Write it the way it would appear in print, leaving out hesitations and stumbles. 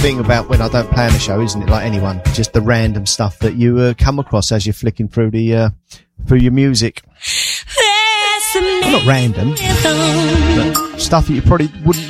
thing about when I don't plan a show, isn't it? Like anyone, just the random stuff that you come across as you're flicking through the through your music. Well, not random, but stuff that you probably wouldn't